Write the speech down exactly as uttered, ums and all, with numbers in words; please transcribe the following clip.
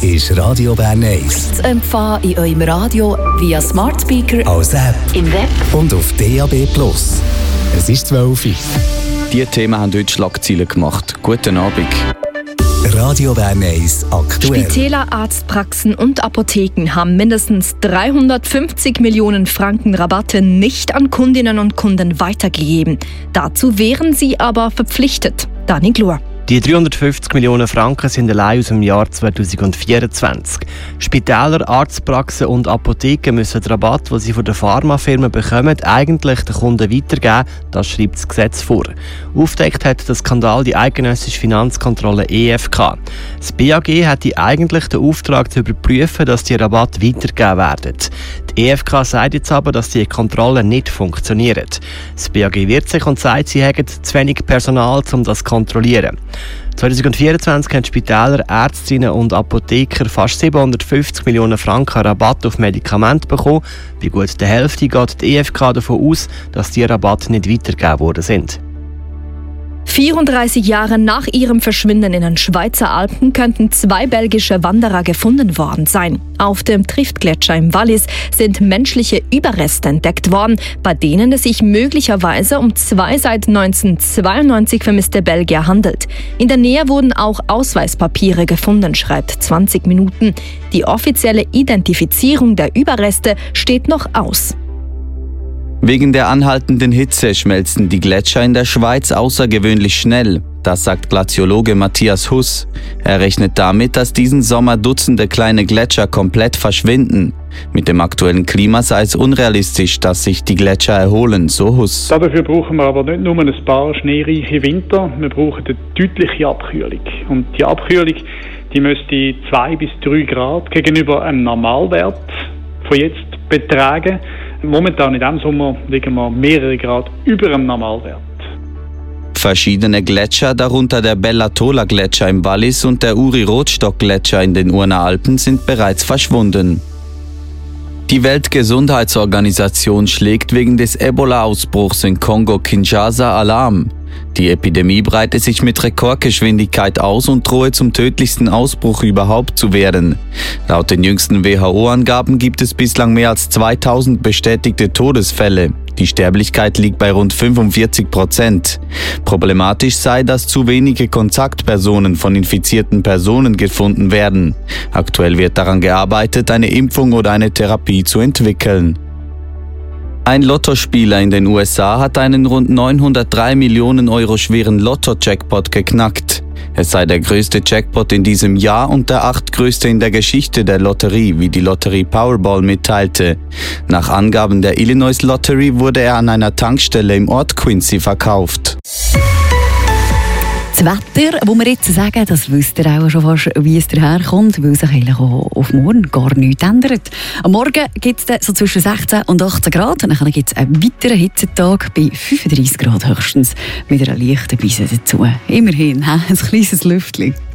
ist Radio Bern eins. Zu empfangen in eurem Radio via Smart Speaker, als App im Web und auf D A B plus. Es ist zwölf Uhr. Diese Themen haben heute Schlagzeilen gemacht. Guten Abend. Radio Bern eins aktuell. Spitäler, Arztpraxen und Apotheken haben mindestens dreihundertfünfzig Millionen Franken Rabatte nicht an Kundinnen und Kunden weitergegeben. Dazu wären sie aber verpflichtet. Dani Glur. Die dreihundertfünfzig Millionen Franken sind allein aus dem Jahr zweitausendvierundzwanzig. Spitäler, Arztpraxen und Apotheken müssen den Rabatt, den sie von den Pharmafirmen bekommen, eigentlich den Kunden weitergeben. Das schreibt das Gesetz vor. Aufgedeckt hat den Skandal die eidgenössische Finanzkontrolle E F K. Das B A G hatte eigentlich den Auftrag zu überprüfen, dass die Rabatte weitergegeben werden. Die E F K sagt jetzt aber, dass die Kontrollen nicht funktionieren. Das B A G wehrt sich und sagt, sie hätten zu wenig Personal, um das zu kontrollieren. zweitausendvierundzwanzig haben Spitäler, Ärztinnen und Apotheker fast siebenhundertfünfzig Millionen Franken Rabatt auf Medikamente bekommen. Bei gut der Hälfte geht die E F K davon aus, dass die Rabatte nicht weitergegeben worden sind. vierunddreißig Jahre nach ihrem Verschwinden in den Schweizer Alpen könnten zwei belgische Wanderer gefunden worden sein. Auf dem Triftgletscher im Wallis sind menschliche Überreste entdeckt worden, bei denen es sich möglicherweise um zwei seit neunzehnhundertzweiundneunzig vermisste Belgier handelt. In der Nähe wurden auch Ausweispapiere gefunden, schreibt zwanzig Minuten. Die offizielle Identifizierung der Überreste steht noch aus. Wegen der anhaltenden Hitze schmelzen die Gletscher in der Schweiz außergewöhnlich schnell. Das sagt Glaziologe Matthias Huss. Er rechnet damit, dass diesen Sommer Dutzende kleine Gletscher komplett verschwinden. Mit dem aktuellen Klima sei es unrealistisch, dass sich die Gletscher erholen, so Huss. Dafür brauchen wir aber nicht nur ein paar schneereiche Winter, wir brauchen eine deutliche Abkühlung. Und die Abkühlung die müsste zwei bis drei Grad gegenüber einem Normalwert von jetzt betragen. Momentan in diesem Sommer liegen wir mehrere Grad über dem Normalwert. Verschiedene Gletscher, darunter der Bella-Tola-Gletscher im Wallis und der Uri-Rotstock-Gletscher in den Urner Alpen, sind bereits verschwunden. Die Weltgesundheitsorganisation schlägt wegen des Ebola-Ausbruchs in Kongo-Kinshasa Alarm. Die Epidemie breite sich mit Rekordgeschwindigkeit aus und drohe zum tödlichsten Ausbruch überhaupt zu werden. Laut den jüngsten W H O-Angaben gibt es bislang mehr als zweitausend bestätigte Todesfälle. Die Sterblichkeit liegt bei rund fünfundvierzig Prozent. Problematisch sei, dass zu wenige Kontaktpersonen von infizierten Personen gefunden werden. Aktuell wird daran gearbeitet, eine Impfung oder eine Therapie zu entwickeln. Ein Lottospieler in den U S A hat einen rund neunhundertdrei Millionen Euro schweren Lotto-Jackpot geknackt. Es sei der größte Jackpot in diesem Jahr und der achtgrößte in der Geschichte der Lotterie, wie die Lotterie Powerball mitteilte. Nach Angaben der Illinois Lottery wurde er an einer Tankstelle im Ort Quincy verkauft. Das Wetter, wo wir jetzt sagen, das wisst ihr auch schon fast, wie es daherkommt, weil sich eigentlich auch auf morgen gar nichts ändert. Am Morgen gibt es so zwischen sechzehn und achtzehn Grad, und dann gibt es einen weiteren Hitzetag bei fünfunddreissig Grad höchstens, mit einer leichten Brise dazu. Immerhin, ein kleines Lüftchen.